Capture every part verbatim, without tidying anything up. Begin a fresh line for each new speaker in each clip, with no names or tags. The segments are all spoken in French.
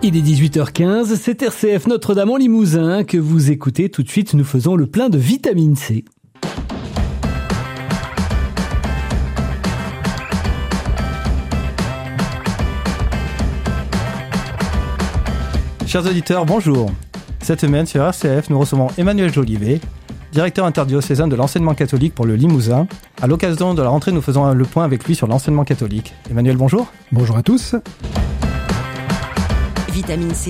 Il est dix-huit heures quinze, c'est R C F Notre-Dame en Limousin que vous écoutez. Tout de suite, nous faisons le plein de vitamine C.
Chers auditeurs, bonjour. Cette semaine, sur R C F, nous recevons Emmanuel Jolivet, directeur interdiocésain de l'enseignement catholique pour le Limousin. À l'occasion de la rentrée, nous faisons le point avec lui sur l'enseignement catholique. Emmanuel, bonjour.
Bonjour à tous.
Vitamine C,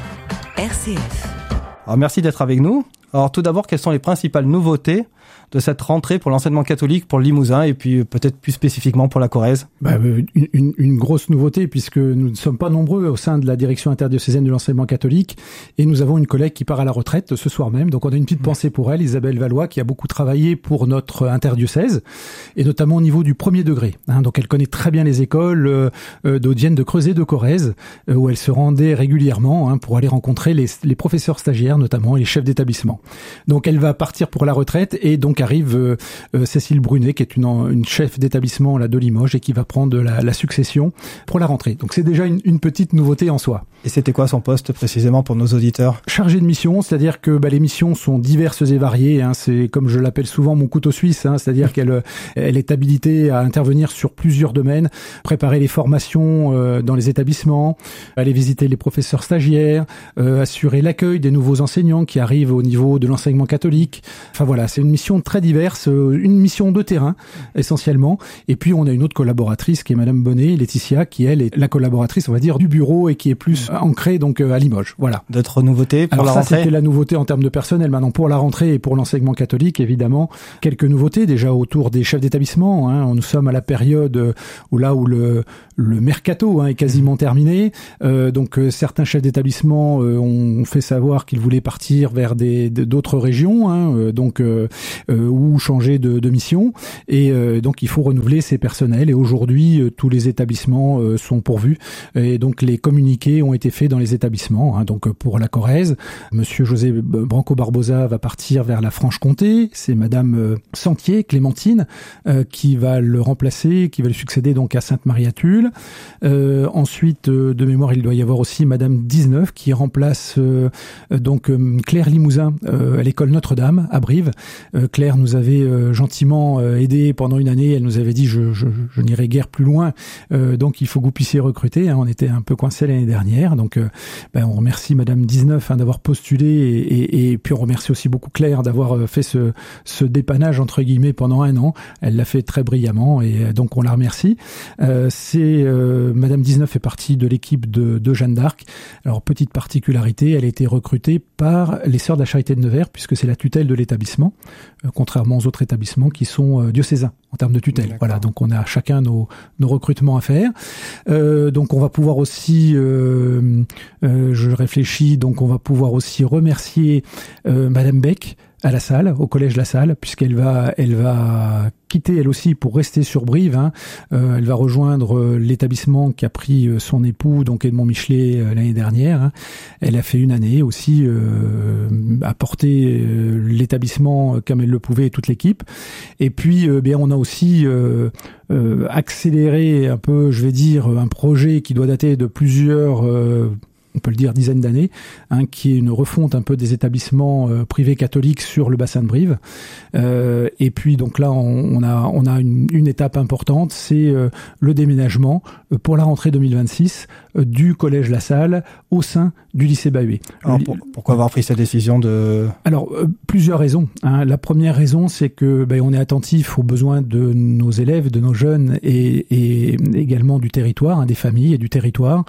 R C F.
Alors, merci d'être avec nous. Alors, tout d'abord, quelles sont les principales nouveautés de cette rentrée pour l'enseignement catholique pour le Limousin et puis peut-être plus spécifiquement pour la Corrèze?
Bah, une, une, une grosse nouveauté puisque nous ne sommes pas nombreux au sein de la direction interdiocésaine de l'enseignement catholique et nous avons une collègue qui part à la retraite ce soir même. Donc on a une petite mmh. pensée pour elle, Isabelle Valois, qui a beaucoup travaillé pour notre interdiocèse et notamment au niveau du premier degré. Hein, donc elle connaît très bien les écoles euh, d'Audienne, de Creuset, de Corrèze euh, où elle se rendait régulièrement hein, pour aller rencontrer les, les professeurs stagiaires notamment et les chefs d'établissement. Donc elle va partir pour la retraite et donc arrive euh, euh, Cécile Brunet, qui est une, une chef d'établissement là de Limoges et qui va prendre la, la succession pour la rentrée. Donc c'est déjà une, une petite nouveauté en soi.
Et c'était quoi son poste précisément pour nos auditeurs?
Chargée de mission, c'est-à-dire que bah, les missions sont diverses et variées. Hein, c'est comme je l'appelle souvent mon couteau suisse, hein, c'est-à-dire qu'elle elle est habilitée à intervenir sur plusieurs domaines, préparer les formations euh, dans les établissements, aller visiter les professeurs stagiaires, euh, assurer l'accueil des nouveaux enseignants qui arrivent au niveau de l'enseignement catholique. Enfin voilà, c'est une mission très diverse, une mission de terrain essentiellement. Et puis on a une autre collaboratrice qui est Madame Bonnet, Laetitia, qui elle est la collaboratrice, on va dire, du bureau et qui est plus ancrée donc à Limoges. Voilà.
D'autres nouveautés pour
Alors
la
ça,
rentrée?
C'était la nouveauté en termes de personnel. Maintenant pour la rentrée et pour l'enseignement catholique, évidemment, quelques nouveautés déjà autour des chefs d'établissement. Hein. Nous sommes à la période où là où le le mercato hein, est quasiment terminé. Euh, donc euh, certains chefs d'établissement euh, ont fait savoir qu'ils voulaient partir vers des d'autres régions, hein, euh, donc euh, euh, ou changer de, de mission. Et euh, donc il faut renouveler ces personnels. Et aujourd'hui, euh, tous les établissements euh, sont pourvus. Et donc les communiqués ont été faits dans les établissements. Hein, donc pour la Corrèze, Monsieur José Branco Barbosa va partir vers la Franche-Comté. C'est Madame euh, Sentier, Clémentine, euh, qui va le remplacer, qui va le succéder donc à Sainte-Marie-à-Tulle. Euh, ensuite, euh, de mémoire, il doit y avoir aussi Madame dix-neuf qui remplace euh, donc euh, Claire Limousin euh, à l'école Notre-Dame à Brive. Euh, Claire nous avait euh, gentiment euh, aidé pendant une année. Elle nous avait dit je, je, je n'irai guère plus loin, euh, donc il faut que vous puissiez recruter. Hein. On était un peu coincés l'année dernière, donc euh, ben, on remercie Madame dix-neuf hein, d'avoir postulé et, et, et puis on remercie aussi beaucoup Claire d'avoir euh, fait ce, ce dépannage entre guillemets pendant un an. Elle l'a fait très brillamment et euh, donc on la remercie. Euh, c'est euh, Madame dix-neuf fait partie de l'équipe de, de Jeanne d'Arc. Alors petite particularité, elle a été recrutée par les Sœurs de la Charité de Nevers puisque c'est la tutelle de l'établissement, euh, contrairement aux autres établissements qui sont euh, diocésains en termes de tutelle. D'accord. Voilà, donc on a chacun nos, nos recrutements à faire. Euh, donc on va pouvoir aussi, euh, euh, je réfléchis, donc on va pouvoir aussi remercier euh, Madame Beck à la Salle, au collège La Salle, puisqu'elle va, elle va quitter elle aussi pour rester sur Brive. Hein. Euh, elle va rejoindre euh, l'établissement qui a pris euh, son époux, donc Edmond Michelet, euh, l'année dernière. Hein. Elle a fait une année aussi, euh, à porter euh, l'établissement comme elle le pouvait, et toute l'équipe. Et puis, euh, bien, on a aussi euh, euh, accéléré un peu, je vais dire, un projet qui doit dater de plusieurs euh, on peut le dire dizaines d'années, hein, qui est une refonte un peu des établissements euh, privés catholiques sur le bassin de Brive. Euh, et puis donc là, on, on a on a une, une étape importante, c'est euh, le déménagement euh, pour la rentrée deux mille vingt-six euh, du collège La Salle au sein du lycée Bahuet.
Alors pour, pourquoi avoir pris cette décision de...
Alors euh, plusieurs raisons. Hein. La première raison, c'est que ben, on est attentif aux besoins de nos élèves, de nos jeunes et, et également du territoire, hein, des familles et du territoire.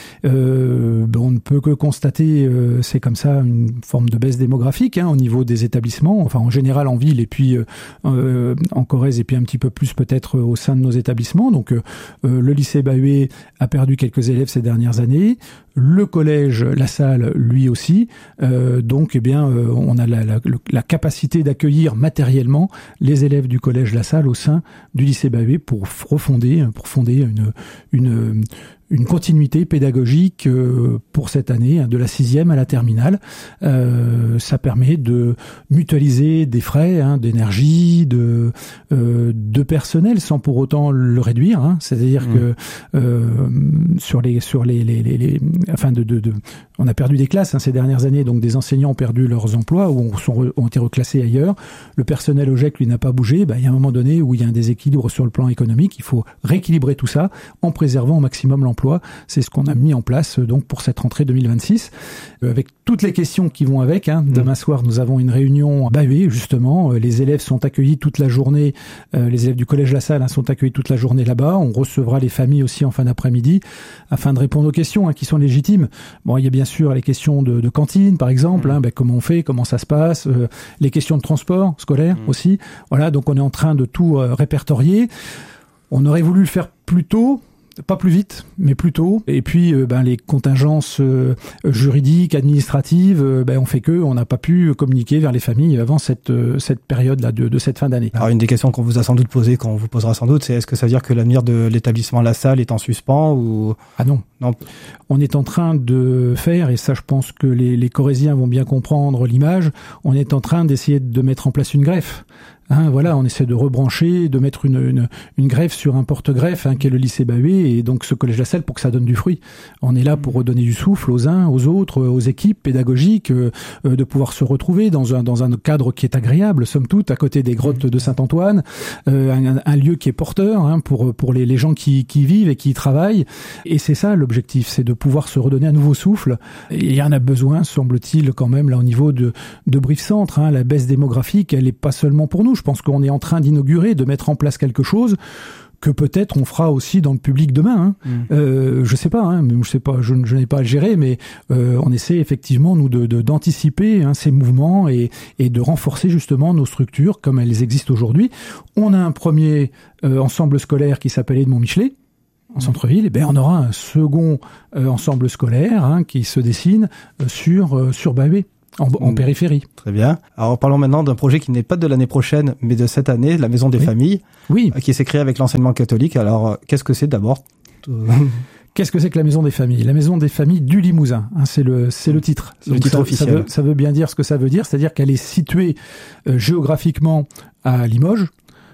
Euh, on ne peut que constater, euh, c'est comme ça, une forme de baisse démographique hein, au niveau des établissements, enfin en général en ville et puis euh, en Corrèze et puis un petit peu plus peut-être au sein de nos établissements. Donc euh, le lycée Bahuet a perdu quelques élèves ces dernières années. Le collège La Salle, lui aussi. Euh, donc, eh bien, euh, on a la, la, la capacité d'accueillir matériellement les élèves du collège La Salle au sein du lycée Bahuet pour refonder, pour fonder une, une, une continuité pédagogique euh, pour cette année, hein, de la sixième à la terminale. Euh, ça permet de mutualiser des frais, hein, d'énergie, de, euh, de personnel, sans pour autant le réduire. Hein. C'est-à-dire mmh. que euh, sur les, sur les, les, les, les enfin de, de, de, on a perdu des classes hein, ces dernières années, donc des enseignants ont perdu leurs emplois ou sont re, ont été reclassés ailleurs. Le personnel au G E C, lui, n'a pas bougé. Ben, il y a un moment donné où il y a un déséquilibre sur le plan économique. Il faut rééquilibrer tout ça en préservant au maximum l'emploi. C'est ce qu'on a mis en place donc pour cette rentrée deux mille vingt-six, euh, avec toutes les questions qui vont avec. Hein. Demain soir, nous avons une réunion à B A U E, justement. Euh, les élèves sont accueillis toute la journée. Euh, les élèves du collège La Salle hein, sont accueillis toute la journée là-bas. On recevra les familles aussi en fin d'après-midi afin de répondre aux questions hein, qui sont légitimes. Bon, il y a bien sûr les questions de, de cantine, par exemple. Mmh. Hein, ben, comment on fait, comment ça se passe, euh, les questions de transport scolaire mmh. aussi. Voilà, donc on est en train de tout euh, répertorier. On aurait voulu le faire plus tôt. Pas plus vite, mais plus tôt. Et puis, euh, ben, les contingences euh, juridiques, administratives, euh, ben, on fait que on n'a pas pu communiquer vers les familles avant cette euh, cette période-là de, de cette fin d'année.
Alors, une des questions qu'on vous a sans doute posées, qu'on vous posera sans doute, c'est est-ce que ça veut dire que l'avenir de l'établissement La Salle est en suspens ou
ah non.
Non.
On est en train de faire, et ça, je pense que les, les Corésiens vont bien comprendre l'image. On est en train d'essayer de mettre en place une greffe. Hein, voilà, on essaie de rebrancher, de mettre une, une, une greffe sur un porte-greffe, hein, qui est le lycée B A U E, et donc ce collège La Salle pour que ça donne du fruit. On est là pour redonner du souffle aux uns, aux autres, aux équipes pédagogiques, euh, de pouvoir se retrouver dans un, dans un cadre qui est agréable, somme toute, à côté des grottes de Saint-Antoine, euh, un, un lieu qui est porteur hein, pour, pour les, les gens qui, qui vivent et qui y travaillent. Et c'est ça l'objectif, c'est de pouvoir se redonner un nouveau souffle. Et il y en a besoin, semble-t-il, quand même, là au niveau de, de Brive Centre. Hein, la baisse démographique, elle n'est pas seulement pour nous. Je pense qu'on est en train d'inaugurer, de mettre en place quelque chose que peut-être on fera aussi dans le public demain. Hein. Mmh. Euh, je sais pas, hein, je sais pas, je, je n'ai pas à le gérer, mais euh, on essaie effectivement nous de, de d'anticiper hein, ces mouvements et, et de renforcer justement nos structures comme elles existent aujourd'hui. On a un premier euh, ensemble scolaire qui s'appelle Edmond Michelet en centre-ville, et ben on aura un second euh, ensemble scolaire hein, qui se dessine euh, sur euh, sur B A U E. En, en périphérie.
Très bien. Alors parlons maintenant d'un projet qui n'est pas de l'année prochaine, mais de cette année, la Maison des
oui.
Familles,
oui.
qui s'est créée avec l'enseignement catholique. Alors, qu'est-ce que c'est d'abord ?
Qu'est-ce que c'est que la Maison des Familles ? La Maison des Familles du Limousin, hein, c'est le c'est le titre.
C'est le titre
ça,
officiel.
Ça veut, ça veut bien dire ce que ça veut dire, c'est-à-dire qu'elle est située euh, géographiquement à Limoges,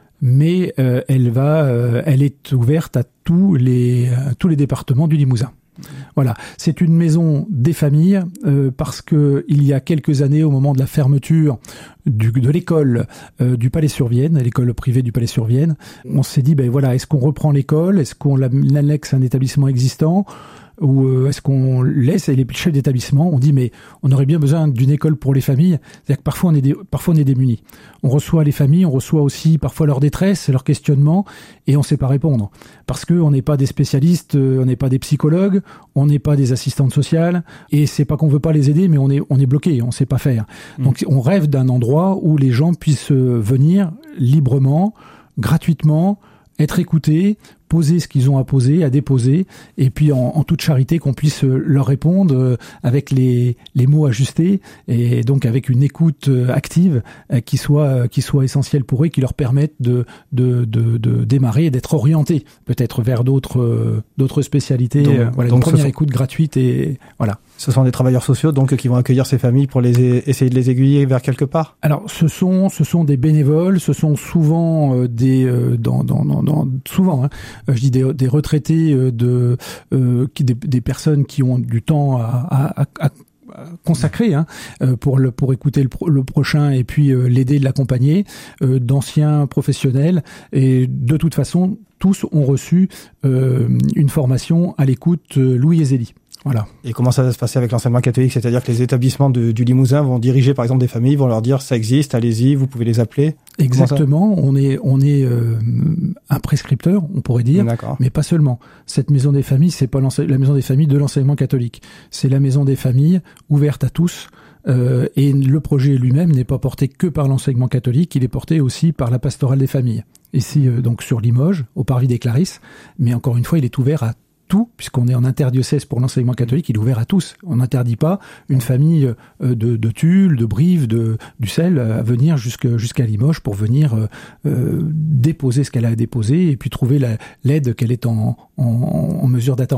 mais euh, elle va, euh, elle est ouverte à tous les euh, tous les départements du Limousin. Voilà, c'est une maison des familles euh, parce que il y a quelques années, au moment de la fermeture du, de l'école euh, du Palais-sur-Vienne, l'école privée du Palais-sur-Vienne, on s'est dit ben voilà, est-ce qu'on reprend l'école, est-ce qu'on l'annexe à un établissement existant, ou euh, est-ce qu'on laisse, et les chefs d'établissement ont dit mais on aurait bien besoin d'une école pour les familles, c'est-à-dire que parfois on est, dé, parfois on est démunis. On reçoit les familles, on reçoit aussi parfois leur détresse, leur questionnement, et on sait pas répondre. Parce que on n'est pas des spécialistes, on n'est pas des psychologues, on n'est pas des assistantes sociales, et c'est pas qu'on veut pas les aider, mais on est, on est bloqué, on sait pas faire. Mmh. Donc on rêve d'un endroit où les gens puissent venir librement, gratuitement, être écoutés, poser ce qu'ils ont à poser, à déposer, et puis en, en toute charité qu'on puisse leur répondre avec les, les mots ajustés, et donc avec une écoute active qui soit, qui soit essentielle pour eux, qui leur permette de, de, de, de démarrer et d'être orientés peut-être vers d'autres, d'autres spécialités. Donc, voilà, donc une première sont... écoute gratuite et voilà.
Ce sont des travailleurs sociaux donc qui vont accueillir ces familles pour les essayer de les aiguiller vers quelque part.
Alors ce sont ce sont des bénévoles, ce sont souvent euh, des euh, dans, dans dans dans souvent hein, je dis des, des retraités euh, de euh, qui des, des personnes qui ont du temps à, à, à, à consacré hein, pour le pour écouter le, pro, le prochain et puis euh, l'aider, de l'accompagner, euh, d'anciens professionnels, et de toute façon tous ont reçu euh, une formation à l'écoute euh, Louis et Zélie. Voilà.
Et comment ça va se passer avec l'enseignement catholique ? C'est-à-dire que les établissements de, du Limousin vont diriger par exemple des familles, vont leur dire ça existe, allez-y, vous pouvez les appeler.
Exactement, on est on est euh, un prescripteur, on pourrait dire,
D'accord.
Mais pas seulement. Cette maison des familles, c'est pas la maison des familles de l'enseignement catholique, c'est la maison des familles ouverte à tous. Euh, et le projet lui-même n'est pas porté que par l'enseignement catholique, il est porté aussi par la pastorale des familles. Ici euh, donc sur Limoges, au Parvis des Clarisses, mais encore une fois, il est ouvert à tout, puisqu'on est en interdiocèse pour l'enseignement catholique, il est ouvert à tous. On n'interdit pas une famille de, de Tulle, de Brive, de d'Ussel à venir jusqu'à, jusqu'à Limoges pour venir euh, déposer ce qu'elle a à déposer et puis trouver la, l'aide qu'elle est en, en, en mesure d'attendre.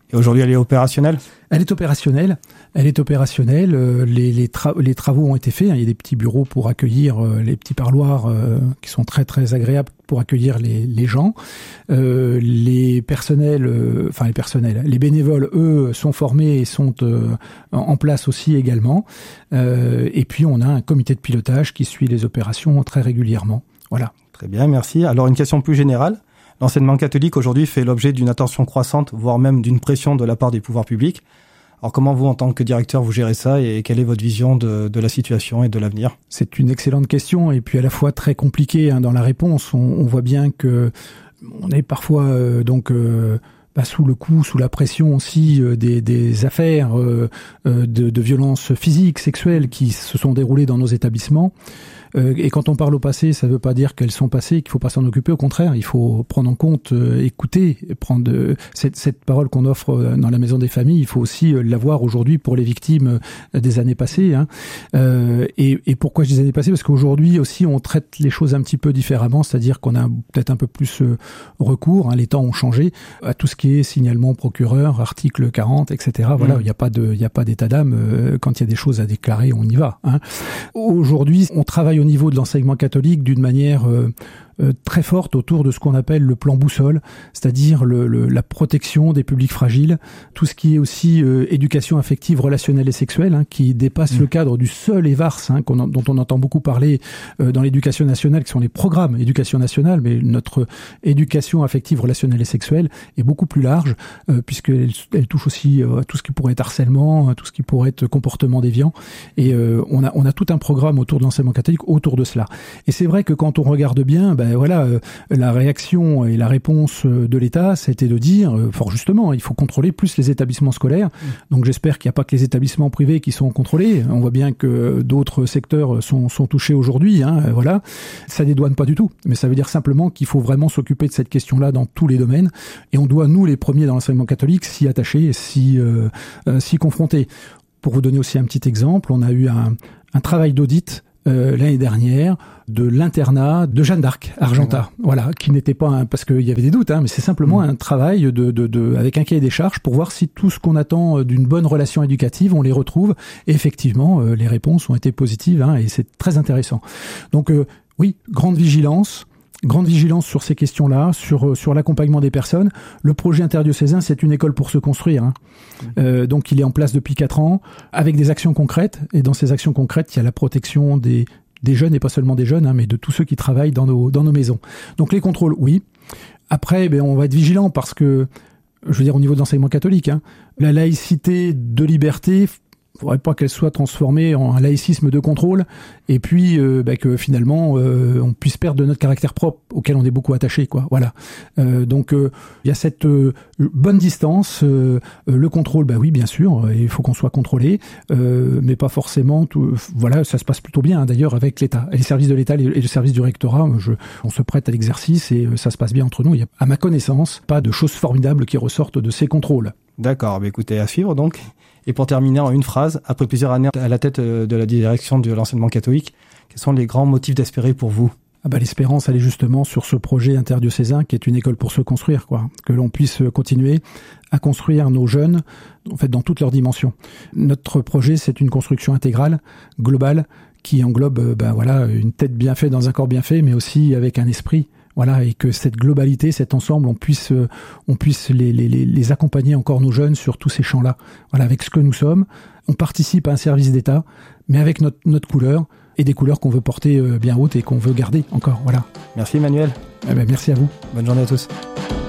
Et aujourd'hui, elle est opérationnelle ?
Elle est opérationnelle. Elle est opérationnelle. Euh, les, les, tra- les travaux ont été faits. Hein. Il y a des petits bureaux pour accueillir euh, les petits parloirs euh, qui sont très très agréables pour accueillir les, les gens. Euh, les personnels, euh, enfin les personnels, les bénévoles, eux, sont formés et sont euh, en place aussi également. Euh, et puis on a un comité de pilotage qui suit les opérations très régulièrement. Voilà.
Très bien, merci. Alors une question plus générale. L'enseignement catholique aujourd'hui fait l'objet d'une attention croissante, voire même d'une pression de la part des pouvoirs publics. Alors comment vous, en tant que directeur, vous gérez ça et quelle est votre vision de, de la situation et de l'avenir ?
C'est une excellente question et puis à la fois très compliquée hein, dans la réponse. On, on voit bien que on est parfois euh, donc euh, bah, sous le coup, sous la pression aussi euh, des, des affaires euh, euh, de, de violences physiques, sexuelles qui se sont déroulées dans nos établissements. Euh, et quand on parle au passé, ça ne veut pas dire qu'elles sont passées, qu'il faut pas s'en occuper. Au contraire, il faut prendre en compte, euh, écouter, prendre euh, cette, cette parole qu'on offre euh, dans la Maison des Familles. Il faut aussi euh, l'avoir aujourd'hui pour les victimes euh, des années passées. Hein. Euh, et, et pourquoi je dis années passées ? Parce qu'aujourd'hui aussi, on traite les choses un petit peu différemment, c'est-à-dire qu'on a peut-être un peu plus euh, recours. Hein, les temps ont changé à tout ce qui est signalement procureur, article quarante, et cetera. Mmh. Voilà, il n'y a pas de, il n'y a pas d'état d'âme. Euh, quand il y a des choses à déclarer, on y va. Hein. Aujourd'hui, on travaille au niveau de l'enseignement catholique d'une manière euh, euh, très forte autour de ce qu'on appelle le plan boussole, c'est-à-dire le, le, la protection des publics fragiles, tout ce qui est aussi euh, éducation affective, relationnelle et sexuelle, hein, qui dépasse mmh. le cadre du seul E V A R S, hein, qu'on en, dont on entend beaucoup parler euh, dans l'éducation nationale, qui sont les programmes éducation nationale, mais notre éducation affective, relationnelle et sexuelle est beaucoup plus large, euh, puisqu'elle elle touche aussi euh, à tout ce qui pourrait être harcèlement, à tout ce qui pourrait être comportement déviant, et euh, on a, on a tout un programme autour de l'enseignement catholique, autour de cela. Et c'est vrai que quand on regarde bien, ben voilà, euh, la réaction et la réponse de l'État, c'était de dire, euh, fort justement, il faut contrôler plus les établissements scolaires. Mmh. Donc j'espère qu'il n'y a pas que les établissements privés qui sont contrôlés. On voit bien que d'autres secteurs sont, sont touchés aujourd'hui. Hein, voilà, ça dédouane pas du tout, mais ça veut dire simplement qu'il faut vraiment s'occuper de cette question-là dans tous les domaines. Et on doit, nous, les premiers dans l'enseignement catholique, s'y attacher et s'y, euh, euh, s'y confronter. Pour vous donner aussi un petit exemple, on a eu un, un travail d'audit Euh, l'année dernière de l'internat de Jeanne d'Arc, Argentat, ouais. Voilà, qui n'était pas un, parce qu'il y avait des doutes, hein, mais c'est simplement mmh. un travail de, de, de, avec un cahier des charges pour voir si tout ce qu'on attend d'une bonne relation éducative, on les retrouve. Et effectivement, euh, les réponses ont été positives, hein, et c'est très intéressant. Donc euh, oui, grande vigilance. Grande vigilance sur ces questions-là, sur sur l'accompagnement des personnes. Le projet interdiocésain, c'est une école pour se construire. Hein. Euh, donc, il est en place depuis quatre ans, avec des actions concrètes. Et dans ces actions concrètes, il y a la protection des des jeunes, et pas seulement des jeunes, hein, mais de tous ceux qui travaillent dans nos dans nos maisons. Donc, les contrôles, oui. Après, ben, on va être vigilant parce que, je veux dire, au niveau de l'enseignement catholique, hein, la laïcité de liberté, il ne faudrait pas qu'elle soit transformée en un laïcisme de contrôle, et puis euh, bah, que finalement euh, on puisse perdre de notre caractère propre auquel on est beaucoup attaché, quoi. Voilà. Euh, donc il euh, y a cette euh, bonne distance. Euh, le contrôle, bah oui, bien sûr, il faut qu'on soit contrôlé, euh, mais pas forcément. Tout, voilà, ça se passe plutôt bien, hein, d'ailleurs, avec l'État, et les services de l'État et le service du rectorat. Je, on se prête à l'exercice et ça se passe bien entre nous. Il y a, à ma connaissance, pas de choses formidables qui ressortent de ces contrôles.
D'accord. Bah, écoutez, à suivre donc. Et pour terminer en une phrase, après plusieurs années à la tête de la direction de l'enseignement catholique, quels sont les grands motifs d'espérer pour vous ?
Ah bah, l'espérance, elle est justement sur ce projet interdiocésain qui est une école pour se construire, quoi. Que l'on puisse continuer à construire nos jeunes, en fait, dans toutes leurs dimensions. Notre projet, c'est une construction intégrale, globale, qui englobe, ben voilà, une tête bien faite dans un corps bien fait, mais aussi avec un esprit. Voilà, et que cette globalité, cet ensemble, on puisse, euh, on puisse les, les, les accompagner encore nos jeunes sur tous ces champs-là. Voilà, avec ce que nous sommes, on participe à un service d'État, mais avec notre, notre couleur et des couleurs qu'on veut porter euh, bien hautes et qu'on veut garder encore. Voilà.
Merci Emmanuel.
Eh ben, merci à vous.
Bonne journée à tous.